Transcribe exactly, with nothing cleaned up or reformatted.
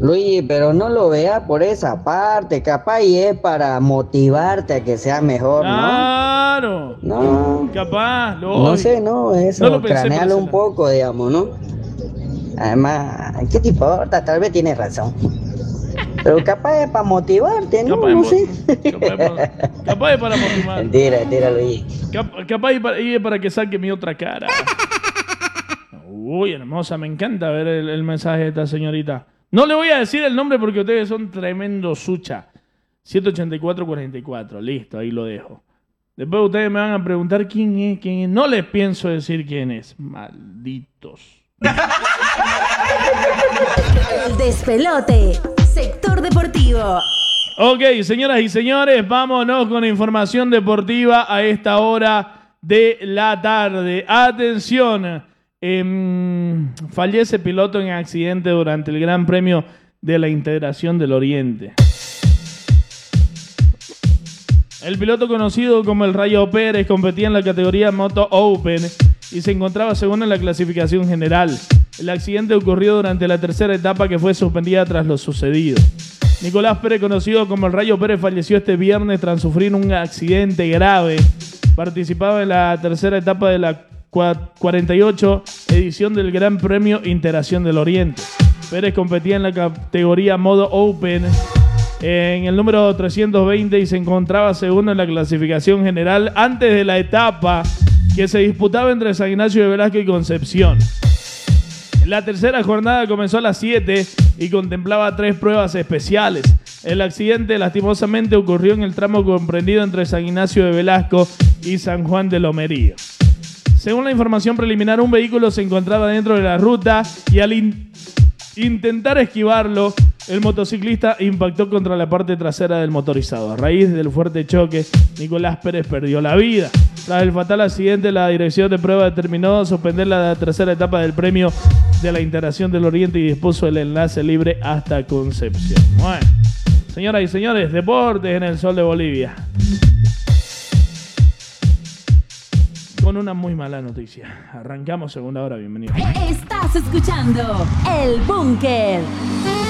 Luis, pero no lo veas por esa parte, capaz y es para motivarte a que seas mejor, ¿no? Claro. No, Capaz, no sé, lógico. no, No lo eso, pensé por cranealo ese un lado. poco, digamos, ¿no? Además, ¿qué te importa? Tal vez tienes razón. Pero capaz es para motivarte, ¿no? Capaz, No mo- sé. capaz, pa- capaz para motivarme. Mentira, mentira, Luis. Cap- capaz y para, y para que saque mi otra cara. Uy, hermosa, me encanta ver el, el mensaje de esta señorita. No le voy a decir el nombre porque ustedes son tremendo sucha. siete ochenta y cuatro cuarenta y cuatro, listo, ahí lo dejo. Después ustedes me van a preguntar quién es, quién es. No les pienso decir quién es. Malditos. El despelote. Sector deportivo. Ok, señoras y señores, vámonos con información deportiva a esta hora de la tarde. Atención, em, fallece piloto en accidente durante el Gran Premio de la Integración del Oriente. El piloto conocido como el Rayo Pérez competía en la categoría Moto Open y se encontraba segundo en la clasificación general. El accidente ocurrió durante la tercera etapa que fue suspendida tras lo sucedido. Nicolás Pérez, conocido como el Rayo Pérez, falleció este viernes tras sufrir un accidente grave. Participaba en la tercera etapa de la cuarenta y ocho edición del Gran Premio Integración del Oriente. Pérez competía en la categoría Modo Open en el número trescientos veinte y se encontraba segundo en la clasificación general antes de la etapa que se disputaba entre San Ignacio de Velázquez y Concepción. La tercera jornada comenzó a las siete y contemplaba tres pruebas especiales. El accidente lastimosamente ocurrió en el tramo comprendido entre San Ignacio de Velasco y San Juan de Lomerío. Según la información preliminar, un vehículo se encontraba dentro de la ruta y al in- intentar esquivarlo, el motociclista impactó contra la parte trasera del motorizado. A raíz del fuerte choque, Nicolás Pérez perdió la vida. Tras el fatal accidente, la dirección de prueba determinó suspender la tercera etapa del premio de la Integración del Oriente y dispuso el enlace libre hasta Concepción. Bueno, señoras y señores, deportes en el sol de Bolivia. Con una muy mala noticia. Arrancamos segunda hora, bienvenidos. Estás escuchando El Búnker.